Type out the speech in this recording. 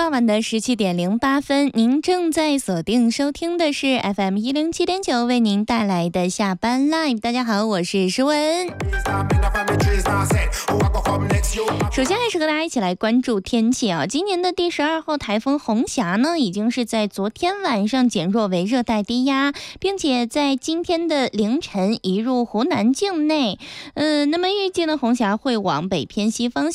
傍晚的17:08，您正在锁定收听的是 FM 107.9为您带来的下班 Live。大家好，我是诗文。首先还是和大家一起来关注天气啊。今年的第12号台风红霞呢，已经是在昨天晚上减弱为热带低压，并且在今天的凌晨移入湖南境内。那么预计呢，红霞会往北偏西方向